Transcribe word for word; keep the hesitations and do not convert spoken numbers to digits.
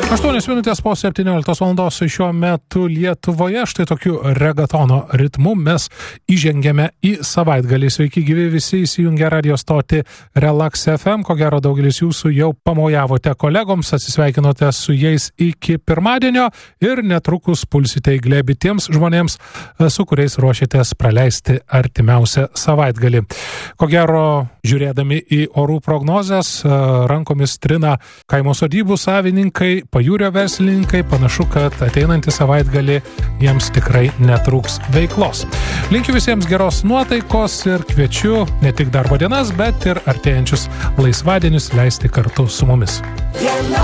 aštuonios minutės po septynioliktos valandos šiuo metu Lietuvoje. Štai tokiu regatono ritmu mes įžengėme į savaitgalį. Sveiki gyvi visi įsijungę radio stotį Relax F M. Ko gero daugelis jūsų jau pamojavote kolegoms, atsisveikinote su jais iki pirmadienio ir netrukus pulsite į glėbį tiems žmonėms, su kuriais ruošiatės praleisti artimiausią savaitgalį. Ko gero, žiūrėdami į orų prognozes, rankomis trina kaimo sodybų savininkai, pajūrio verslininkai, panašu, kad ateinantį savaitgalį jiems tikrai netrūks veiklos. Linkiu visiems geros nuotaikos ir kviečiu ne tik darbo dienas, bet ir artėjančius laisvadienius leisti kartu su mumis.